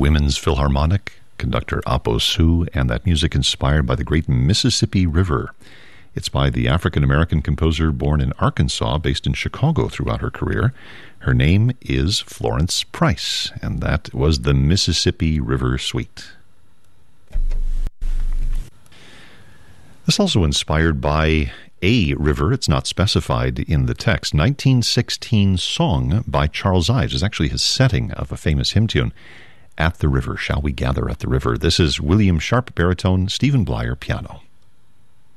Women's Philharmonic, conductor Apo Sue, and that music inspired by the great Mississippi River. It's by the African-American composer born in Arkansas, based in Chicago throughout her career. Her name is Florence Price, and that was the Mississippi River Suite. This also inspired by a river. It's not specified in the text. 1916 song by Charles Ives is actually his setting of a famous hymn tune. At the River, Shall We Gather at the River? This is William Sharp, baritone, Stephen Blyer, piano.